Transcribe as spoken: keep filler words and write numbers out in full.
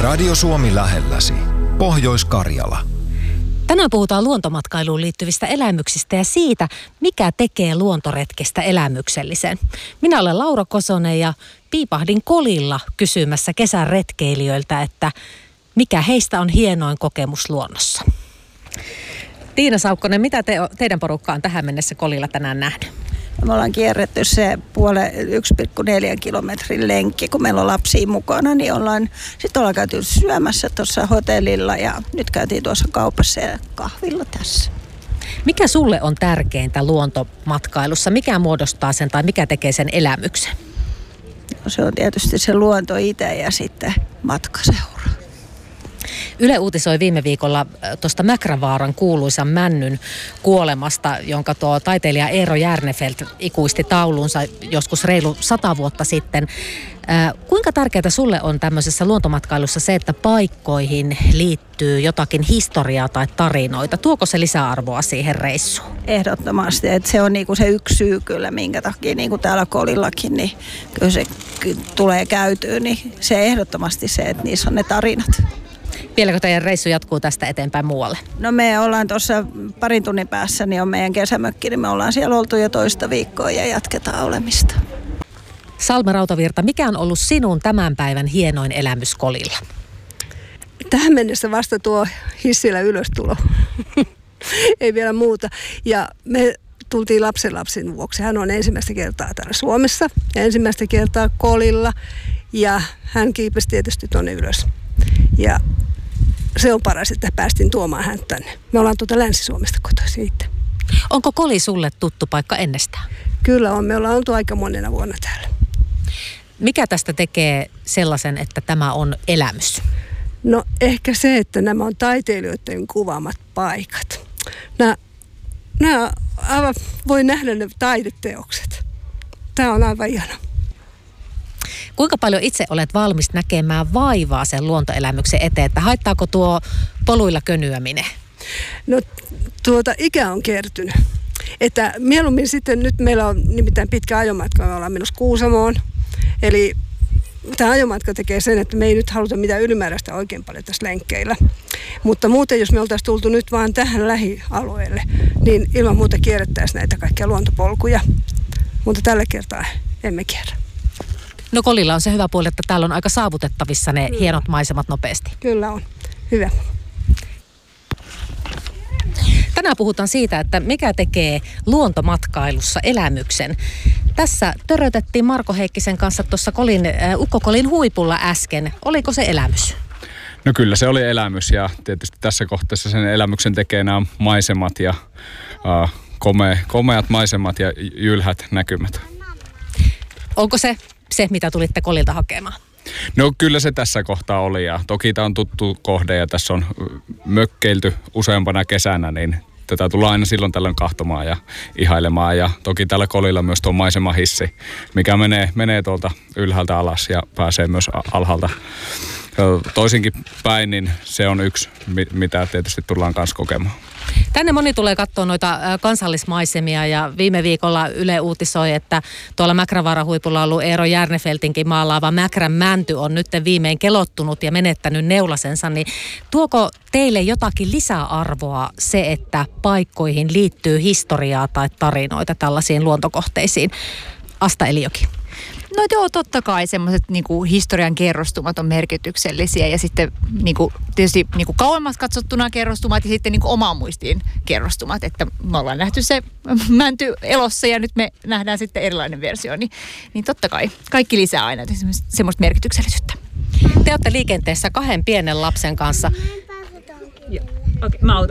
Radio Suomi lähelläsi. Pohjois-Karjala. Tänään puhutaan luontomatkailuun liittyvistä elämyksistä ja siitä, mikä tekee luontoretkestä elämyksellisen. Minä olen Laura Kosonen ja piipahdin Kolilla kysymässä kesän retkeilijöiltä, että mikä heistä on hienoin kokemus luonnossa. Tiina Saukkonen, mitä te, teidän porukka on tähän mennessä Kolilla tänään nähnyt? Me ollaan kierretty se puole yksi pilkku neljä kilometrin lenkki, kun meillä on lapsia mukana, niin ollaan, sitten ollaan käyty syömässä tuossa hotellilla ja nyt käytiin tuossa kaupassa ja kahvilla tässä. Mikä sulle on tärkeintä luontomatkailussa? Mikä muodostaa sen tai mikä tekee sen elämyksen? No, se on tietysti se luonto itse ja sitten matkaseura. Yle uutisoi viime viikolla tuosta Mäkrävaaran kuuluisan männyn kuolemasta, jonka tuo taiteilija Eero Järnefelt ikuisti tauluunsa joskus reilu sata vuotta sitten. Äh, kuinka tärkeää sulle on tämmöisessä luontomatkailussa se, että paikkoihin liittyy jotakin historiaa tai tarinoita? Tuoko se lisäarvoa siihen reissuun? Ehdottomasti, että se on niinku se yksi syy kyllä, minkä takia niinku täällä Kolillakin, niin kyllä se tulee käytyä, niin se ehdottomasti se, että niissä on ne tarinat. Vieläkö teidän reissu jatkuu tästä eteenpäin muualle? No me ollaan tuossa parin tunnin päässä, niin on meidän kesämökki, niin me ollaan siellä oltu jo toista viikkoa ja jatketaan olemista. Salme Rautavirta, mikä on ollut sinun tämän päivän hienoin elämys Kolilla? Tähän mennessä vasta tuo hissillä ylöstulo. Ei vielä muuta. Ja me tultiin lapsenlapsin vuoksi. Hän on ensimmäistä kertaa täällä Suomessa ja ensimmäistä kertaa Kolilla. Ja hän kiipesi tietysti tuonne ylös. Ja se on paras, että päästiin tuomaan hän tänne. Me ollaan tuolta Länsi-Suomesta kotoisin itse. Onko Koli sulle tuttu paikka ennestään? Kyllä on. Me ollaan oltu aika monena vuonna täällä. Mikä tästä tekee sellaisen, että tämä on elämys? No ehkä se, että nämä on taiteilijoiden kuvaamat paikat. Nämä, nämä aivan voi nähdä ne taideteokset. Tämä on aivan ihana. Kuinka paljon itse olet valmis näkemään vaivaa sen luontoelämyksen eteen, että haittaako tuo poluilla könyäminen? No tuota ikä on kertynyt. Että mieluummin sitten nyt meillä on nimittäin pitkä ajomatka, me ollaan menossa Kuusamoon. Eli tämä ajomatka tekee sen, että me ei nyt haluta mitään ylimääräistä oikein paljon tässä lenkkeillä. Mutta muuten, jos me oltaisiin tultu nyt vaan tähän lähialueelle, niin ilman muuta kierrettäisiin näitä kaikkia luontopolkuja. Mutta tällä kertaa emme kierrä. No Kolilla on se hyvä puoli, että täällä on aika saavutettavissa ne mm. hienot maisemat nopeasti. Kyllä on. Hyvä. Tänään puhutaan siitä, että mikä tekee luontomatkailussa elämyksen. Tässä törötettiin Marko Heikkisen kanssa tuossa Kolin, äh, Ukko-Kolin huipulla äsken. Oliko se elämys? No kyllä se oli elämys ja tietysti tässä kohteessa sen elämyksen tekee nämä maisemat ja äh, komea, komeat maisemat ja jylhät näkymät. Onko se se, mitä tulitte Kolilta hakemaan? No kyllä se tässä kohtaa oli ja toki tämä on tuttu kohde ja tässä on mökkeilty useampana kesänä, niin tätä tullaan aina silloin tällöin kahtomaan ja ihailemaan. Ja toki täällä Kolilla myös tuo maisemahissi, mikä menee, menee tuolta ylhäältä alas ja pääsee myös alhaalta toisinkin päin, niin se on yksi, mitä tietysti tullaan kanssa kokemaan. Tänne moni tulee katsoa noita kansallismaisemia ja viime viikolla Yle uutisoi, että tuolla Mäkrävaaran huipulla ollut Eero Järnefeltinkin maalaava Mäkrän mänty on nyt viimein kelottunut ja menettänyt neulasensa. Niin tuoko teille jotakin lisäarvoa se, että paikkoihin liittyy historiaa tai tarinoita tällaisiin luontokohteisiin? Asta Elijoki. No joo, totta kai semmoiset niinku historian kerrostumat on merkityksellisiä ja sitten niinku, tietysti niinku kauemmas katsottuna kerrostumat ja sitten niinku omaan muistiin kerrostumat, että me ollaan nähty se mänty elossa ja nyt me nähdään sitten erilainen versio, niin, niin totta kai kaikki lisää aina semmoista merkityksellisyyttä. Te olette liikenteessä kahden pienen lapsen kanssa. Okei, okay, mä autan.